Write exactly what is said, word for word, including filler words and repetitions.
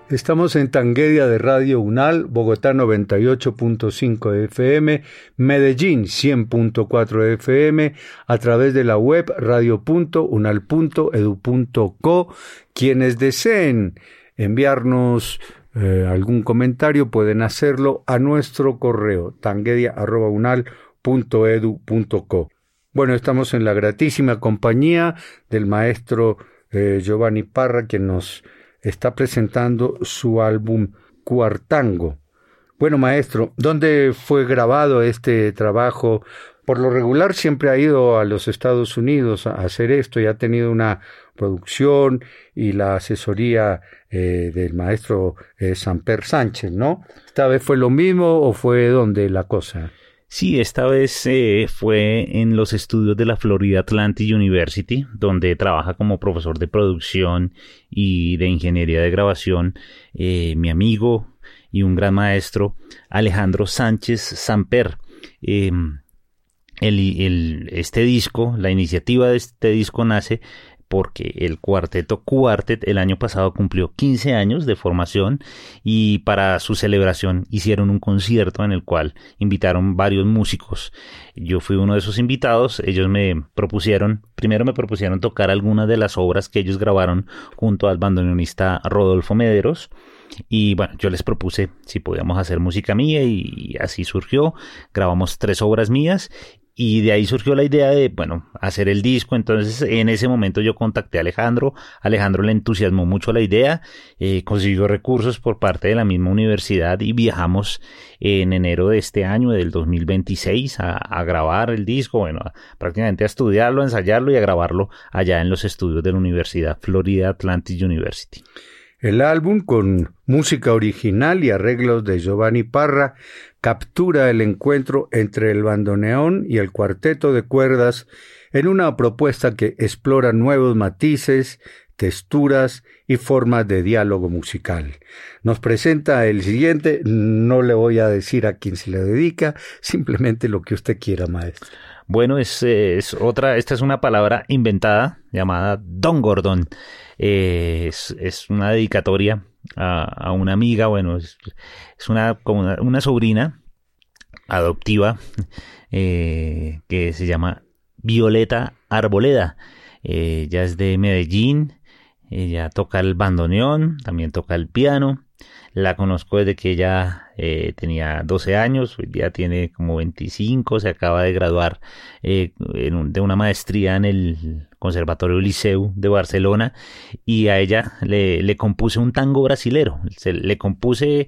Estamos en Tanguedia de Radio Unal, Bogotá noventa y ocho punto cinco F M, Medellín cien punto cuatro F M, a través de la web radio punto unal punto edu punto co. Quienes deseen enviarnos eh, algún comentario pueden hacerlo a nuestro correo tanguedia arroba unal punto edu punto co. Bueno, estamos en la gratísima compañía del maestro eh, Giovanni Parra, quien nos está presentando su álbum Cuartango. Bueno, maestro, ¿dónde fue grabado este trabajo? Por lo regular siempre ha ido a los Estados Unidos a hacer esto y ha tenido una producción y la asesoría eh, del maestro eh, Samper Sánchez, ¿no? ¿Esta vez fue lo mismo o fue dónde la cosa? Sí, esta vez eh, fue en los estudios de la Florida Atlantic University, donde trabaja como profesor de producción y de ingeniería de grabación eh, mi amigo y un gran maestro, Alejandro Sánchez Samper. Eh, el, el, este disco, la iniciativa de este disco nace porque el cuarteto Cuartet el año pasado cumplió quince años de formación y para su celebración hicieron un concierto en el cual invitaron varios músicos. Yo fui uno de esos invitados. Ellos me propusieron, primero me propusieron tocar algunas de las obras que ellos grabaron junto al bandoneonista Rodolfo Mederos. Y bueno, yo les propuse si podíamos hacer música mía y así surgió. Grabamos tres obras mías. Y de ahí surgió la idea de, bueno, hacer el disco. Entonces, en ese momento yo contacté a Alejandro. Alejandro le entusiasmó mucho la idea, eh, consiguió recursos por parte de la misma universidad y viajamos en enero de este año, del dos mil veintiséis, a, a grabar el disco, bueno, a, prácticamente a estudiarlo, a ensayarlo y a grabarlo allá en los estudios de la Universidad Florida Atlantic University. El álbum, con música original y arreglos de Giovanni Parra, captura el encuentro entre el bandoneón y el cuarteto de cuerdas en una propuesta que explora nuevos matices, texturas y formas de diálogo musical. Nos presenta el siguiente, no le voy a decir a quién se le dedica, simplemente lo que usted quiera, maestro. Bueno, es, es otra, esta es una palabra inventada llamada Don Gordon. Eh, es, es una dedicatoria a, a una amiga, bueno, es, es una, como una, una sobrina adoptiva eh, que se llama Violeta Arboleda. Eh, ella es de Medellín, ella toca el bandoneón, también toca el piano. La conozco desde que ella eh, tenía doce años, hoy día tiene como veinticinco, se acaba de graduar eh, en un, de una maestría en el Conservatorio Liceu de Barcelona y a ella le, le compuse un tango brasilero. Se, le compuse